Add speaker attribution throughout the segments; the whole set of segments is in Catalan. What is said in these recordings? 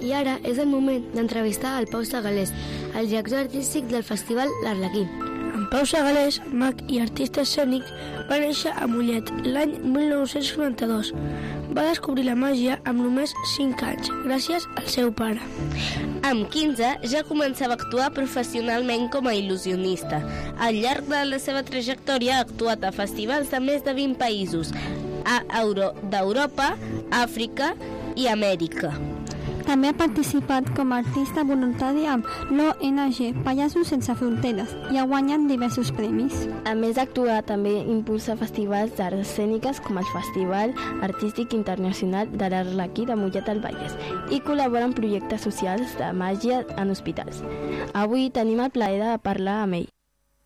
Speaker 1: I ara és el moment d'entrevistar el Pau Segalés, el director artístic del festival L'Arlequí.
Speaker 2: En Pau Segalés, mag i artista escènic, va néixer a Mollet l'any 1992. Va descobrir la màgia amb només 5 anys, gràcies al seu pare.
Speaker 3: Amb 15 ja començava a actuar professionalment com a il·lusionista. Al llarg de la seva trajectòria ha actuat a festivals de més de 20 països, d'Europa, Àfrica i Amèrica.
Speaker 4: També ha participat com a artista voluntari amb l'ONG Pallassos Sense Fronteres i ha guanyat diversos premis.
Speaker 5: A més d'actuar, també impulsa festivals d'arts escèniques com el Festival Artístic Internacional de l'Arlequí de Mollet del Vallès i col·labora en projectes socials de màgia en hospitals. Avui tenim el plaer de parlar amb ell.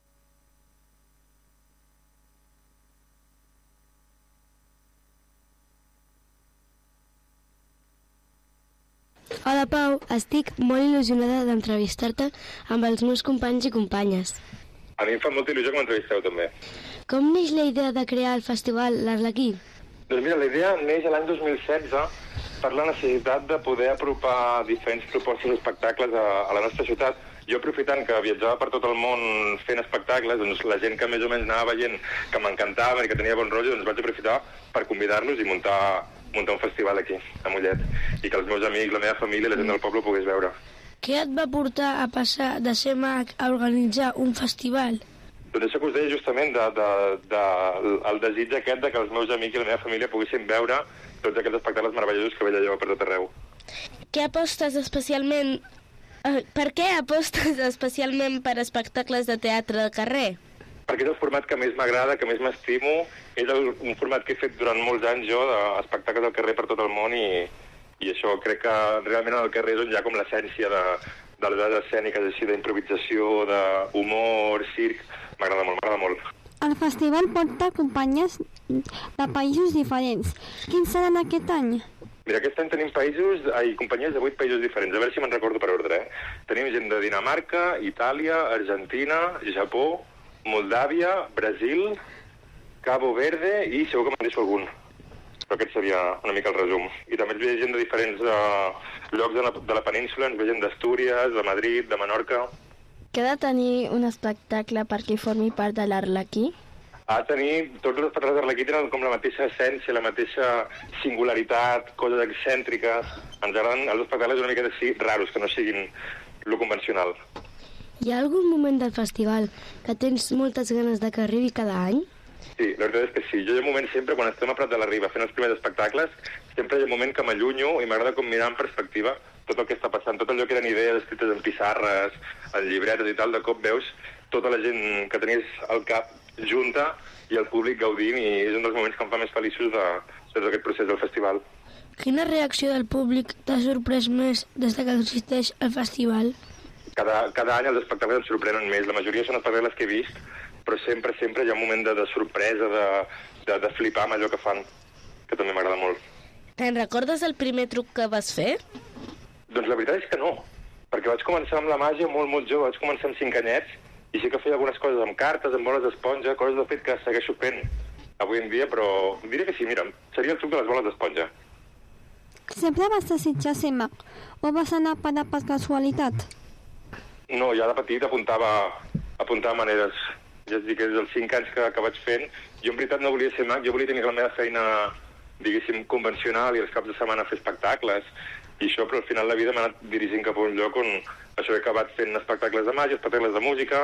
Speaker 1: Hola Pau, estic molt il·lusionada d'entrevistar-te amb els meus companys i companyes.
Speaker 6: A mi em fa molta il·lusió que m'entrevisteu també.
Speaker 1: Com neix la idea de crear el festival L'Arlequí?
Speaker 6: Doncs mira, la idea neix l'any 2016 per la necessitat de poder apropar diferents propostes d'espectacles a la nostra ciutat. Jo, aprofitant que viatjava per tot el món fent espectacles, doncs la gent que més o menys anava veient que m'encantava i que tenia bon rotllo, doncs vaig aprofitar per convidar-los i muntar un festival aquí, a Mollet, i que els meus amics, la meva família i la gent del poble ho pogués veure.
Speaker 2: Què et va portar a passar de ser mag a organitzar un festival?
Speaker 6: Doncs això que us deia justament, el desig aquest de que els meus amics i la meva família poguessin veure tots aquests espectacles meravellosos que veia jo per tot arreu.
Speaker 3: Per què apostes especialment per espectacles de teatre de carrer?
Speaker 6: Perquè és el format que més m'agrada, que més m'estimo. És un format que he fet durant molts anys jo, d'espectacles al carrer per tot el món, i això crec que realment al carrer és on hi ha com l'essència de les arts escèniques, així d'improvisació, d'humor, circ. M'agrada molt.
Speaker 4: El festival porta companyes de països diferents. Quins seran aquest any?
Speaker 6: Mira, aquest any tenim companyies de 8 països diferents, a veure si me'n recordo per ordre. Tenim gent de Dinamarca, Itàlia, Argentina, Japó, Moldàvia, Brasil, Cabo Verde i segur que me'n deixo algun. Però aquest seria una mica el resum. I també ens ve gent de diferents llocs de la península, ens ve gent d'Astúries, de Madrid, de Menorca.
Speaker 5: Què ha de tenir un espectacle perquè formi part de l'Arlequí?
Speaker 6: Ha de tenir, tots els espectacles d'Arlequí tenen com la mateixa essència, la mateixa singularitat, coses excèntriques. Ens agraden els espectacles una mica així raros, que no siguin lo convencional.
Speaker 1: Hi ha algun moment del festival que tens moltes ganes de que arribi cada any?
Speaker 6: Sí, la veritat és que sí. Jo hi ha un moment sempre, quan estem a Prat de la Riba fent els primers espectacles, sempre hi ha un moment que m'allunyo i m'agrada com mirar en perspectiva tot el que està passant, tot allò que eren idees escrites en pissarres, en llibretes i tal, de cop veus tota la gent que tenies al cap junta i el públic gaudint, i és un dels moments que em fa més feliços de tot aquest procés del festival.
Speaker 2: Quina reacció del públic t'ha sorprès més des que existeix el festival?
Speaker 6: Cada any els espectacles em sorprenen més. La majoria són espectacles que he vist, però sempre hi ha un moment de sorpresa, de flipar amb allò que fan, que també m'agrada molt.
Speaker 3: Te'n recordes el primer truc que vas fer?
Speaker 6: Doncs la veritat és que no, perquè vaig començar amb la màgia molt jove, vaig començar amb 5 anyets, i sí que feia algunes coses amb cartes, amb boles d'esponja, coses de fet que segueixo fent avui en dia, però diré que sí, mira, seria el truc de les boles d'esponja.
Speaker 4: Sempre vas desitjar ser mag, o vas anar a parar per casualitat?
Speaker 6: No, ja de petit apuntava maneres. Ja et dic que des dels 5 anys que vaig fent, jo en veritat no volia ser mag, jo volia tenir la meva feina, diguéssim, convencional i els caps de setmana fer espectacles, i això, però al final la vida m'ha anat dirigint cap a un lloc on això he acabat fent espectacles de màgia, espectacles de música,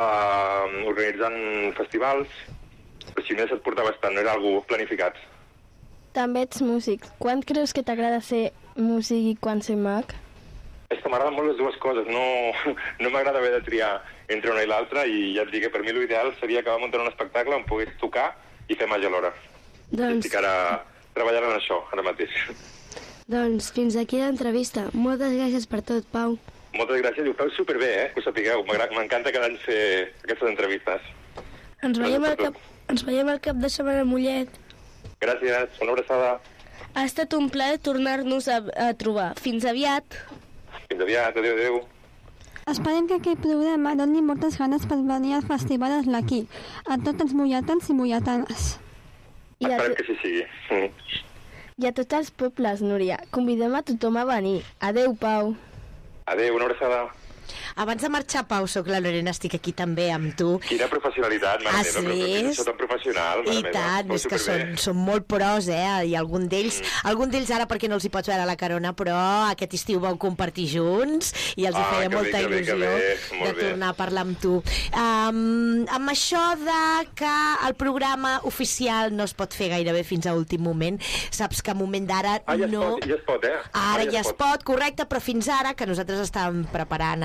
Speaker 6: organitzant festivals, però si més et porta bastant, no era algo planificat.
Speaker 5: També ets músic. Quan creus que t'agrada ser músic i quan ser mag?
Speaker 6: És que m'agraden molt les dues coses, no m'agrada haver de triar entre una i l'altra, i ja et dic que per mi l'ideal seria acabar muntant un espectacle on pogués tocar i fer màgia alhora. Estic ara treballant en això, ara mateix.
Speaker 1: Doncs fins aquí l'entrevista. Moltes gràcies per tot, Pau.
Speaker 6: Moltes gràcies, i ho feu superbé, que ho sapigueu. M'encanta cada any fer aquestes entrevistes.
Speaker 2: Ens veiem al cap de setmana a Mollet.
Speaker 6: Gràcies, una abraçada.
Speaker 3: Ha estat un plaer tornar-nos a trobar. Fins aviat.
Speaker 6: Fins aviat, adéu.
Speaker 4: Esperem que aquest programa doni moltes ganes per venir al Festival L'Arlequí a tots els molletans i molletanes.
Speaker 6: Esperem que així sigui.
Speaker 5: I a tots els pobles, Núria. Convidem a tothom a venir. Adeu, Pau.
Speaker 6: Adeu, una abraçada.
Speaker 7: Abans de marxar, Pau, soc la Lorena, estic aquí també amb tu.
Speaker 6: Quina professionalitat, mare meva, però sou tan professional, mare meva.
Speaker 7: I tant, és que són molt pros, i algun d'ells ara perquè no els hi pots veure a la carona, però aquest estiu vau compartir junts i els hi feia molta il·lusió de tornar a parlar amb tu. Amb això de que el programa oficial no es pot fer gairebé fins a últim moment, saps que a moment d'ara no...
Speaker 6: Ja es pot,
Speaker 7: Ara ja es pot, correcte, però fins ara, que nosaltres estàvem preparant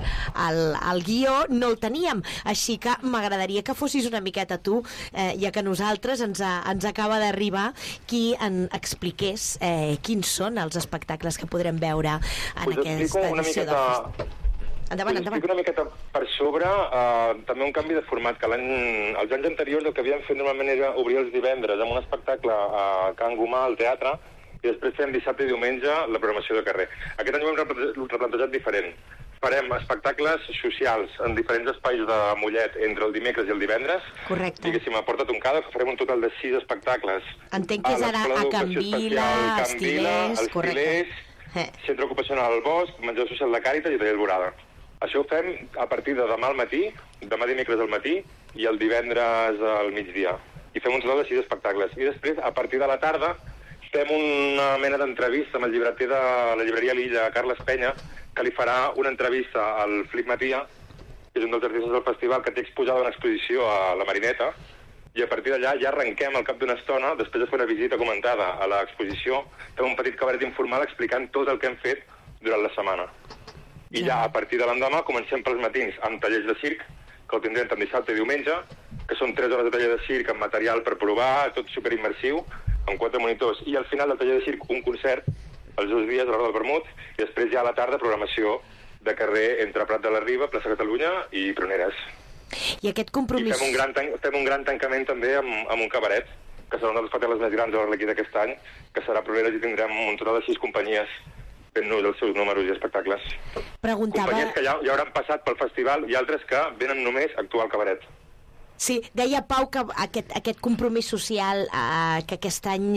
Speaker 7: el guió, no el teníem, així que m'agradaria que fossis una miqueta tu, ja que nosaltres ens acaba d'arribar qui en expliqués quins són els espectacles que podrem veure en aquesta edició del festival. Endavant.
Speaker 6: Explico una miqueta per sobre, també un canvi de format, que els anys anteriors el que havíem fet normalment era obrir els divendres amb un espectacle a Can Gomà, al teatre, i després fem dissabte i diumenge la programació de carrer. Aquest any ho hem replantejat diferent. Farem espectacles socials en diferents espais de Mollet entre el dimecres i el divendres.
Speaker 7: Correcte.
Speaker 6: Diguéssim, a porta tancada, que farem un total de 6 espectacles.
Speaker 7: Entenc que és ara a Can Vila, Estilers, correcte.
Speaker 6: Centre Ocupacional al Bosc, menjador social de Càritas i taller Alborada. Això ho fem a partir de demà al matí, demà dimecres al matí i el divendres al migdia. I fem un total de 6 espectacles. I després, a partir de la tarda, fem una mena d'entrevista amb el llibreter de la llibreria L'Illa, Carles Penya, que li farà una entrevista al Flip Matia, que és un dels artistes del festival, que té exposada una exposició a la Marineta, i a partir d'allà ja arrenquem al cap d'una estona, després de fer una visita comentada a l'exposició, fem un petit cabaret informal explicant tot el que hem fet durant la setmana. I ja a partir de l'endemà comencem pels matins amb tallers de circ, que el tindrem tant dissabte i diumenge, que són 3 hores de taller de circ amb material per provar, tot superimmersiu, amb 4 monitors, i al final del taller de circ un concert, els 2 dies a l'hora del vermut, i després ja a la tarda programació de carrer entre Prat de la Riba, plaça Catalunya i Pruneres.
Speaker 7: I aquest compromís...
Speaker 6: I fem un gran tancament també amb un cabaret, que serà un dels espectacles més grans de l'Arlequí d'aquest any, que serà Pruneres, i tindrem un total de 6 companyies fent-nos els seus números i espectacles. Companyies que ja hauran passat pel festival i altres que venen només a actuar al cabaret.
Speaker 7: Sí, deia Pau que aquest compromís social que aquest any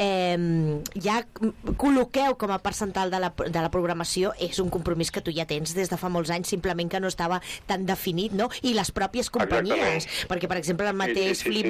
Speaker 7: ja col·loqueu com a part central de la programació és un compromís que tu ja tens des de fa molts anys, simplement que no estava tan definit, no? I les pròpies companyies, perquè per exemple el mateix Flip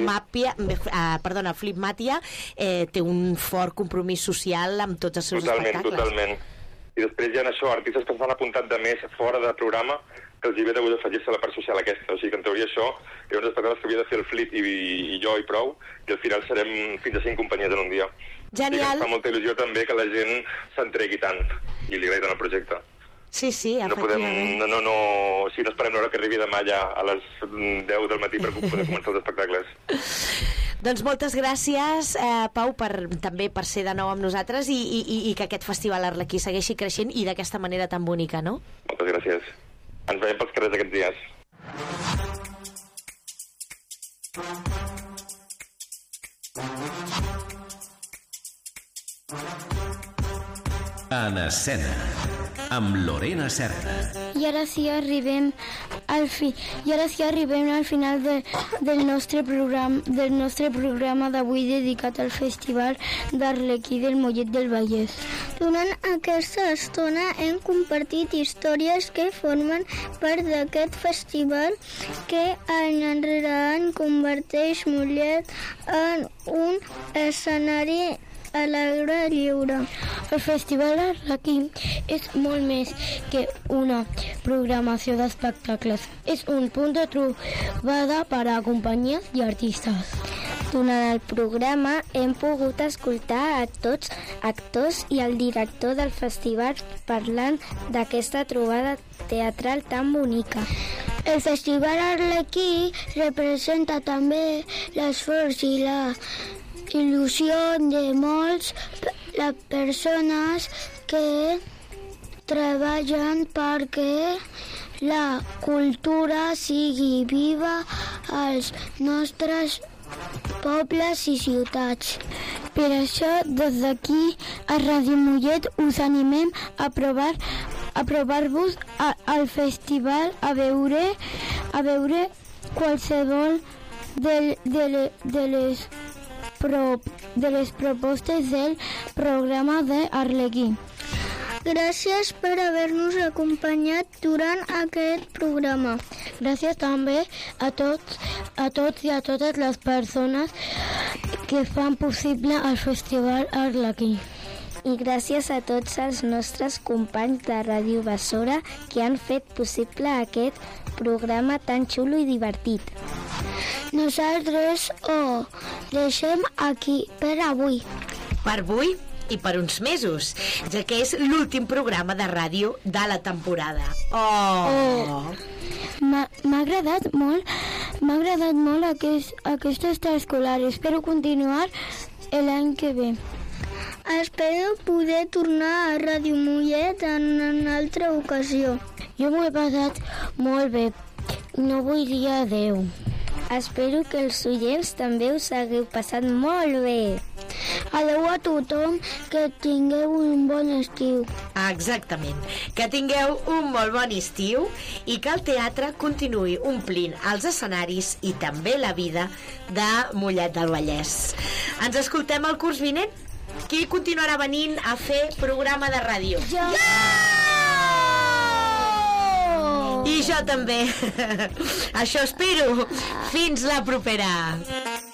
Speaker 7: Matia té un fort compromís social amb tots els seus espectacles.
Speaker 6: Totalment. I després hi ha això, artistes que s'han apuntat de més fora del programa, que els hi ve de gust afegir-se la part social aquesta. O sigui que en teoria això era uns espectacles que havia de fer el Flip i jo i prou, i al final serem fins a 5 companyies en un dia.
Speaker 7: Genial.
Speaker 6: I em fa molta il·lusió també que la gent s'entregui tant i li agradi tant el projecte.
Speaker 7: Sí, efectivament.
Speaker 6: No esperem l'hora que arribi demà ja a les 10 del matí per poder començar els espectacles.
Speaker 7: Doncs moltes gràcies, Pau, també per ser de nou amb nosaltres i que aquest festival Arlequí segueixi creixent i d'aquesta manera tan bonica, no?
Speaker 6: Moltes gràcies. Ens veiem pels carrers aquests dies.
Speaker 8: En escena, amb Lorena Serra.
Speaker 2: I ara sí arribem al final del nostre programa d'avui dedicat al Festival d'Arlequí del Mollet del Vallès.
Speaker 9: Durant aquesta estona hem compartit històries que formen part d'aquest festival que any enrere any converteix Mollet en un escenari alegre i lliure.
Speaker 2: El Festival Arlequí és molt més que una programació d'espectacles. És un punt de trobada per a companyies i artistes.
Speaker 9: Durant el programa hem pogut escoltar a tots actors i el director del festival parlant d'aquesta trobada teatral tan bonica. El Festival Arlequí representa també l'esforç i la il·lusió de molts les persones que treballen perquè la cultura sigui viva als nostres pobles i ciutats.
Speaker 2: Per això, des d'aquí, a Ràdio Mollet, us animem a provar-vos al festival, a veure qualsevol de les propostes del programa d'Arlequí.
Speaker 9: Gràcies per haver-nos acompanyat durant aquest programa.
Speaker 2: Gràcies també a tots i a totes les persones que fan possible el Festival Arlequí.
Speaker 10: I gràcies a tots els nostres companys de Ràdio Bessora que han fet possible aquest programa tan xulo i divertit.
Speaker 9: Nosaltres ho deixem aquí per avui.
Speaker 7: Per avui i per uns mesos, ja que és l'últim programa de ràdio de la temporada.
Speaker 2: M'ha agradat molt aquesta extraescolar. Espero continuar l'any que ve.
Speaker 9: Espero poder tornar a Ràdio Mollet en una altra ocasió.
Speaker 2: Jo m'ho he passat molt bé. No vull dir adeu.
Speaker 10: Espero que els oients també us hagueu passat molt bé.
Speaker 9: Adeu a tothom, que tingueu un bon estiu.
Speaker 7: Exactament, que tingueu un molt bon estiu i que el teatre continuï omplint els escenaris i també la vida de Mollet del Vallès. Ens escoltem el curs vinent? Qui continuarà venint a fer programa de ràdio?
Speaker 9: Jo!
Speaker 7: I jo també. Això espero. Fins la propera.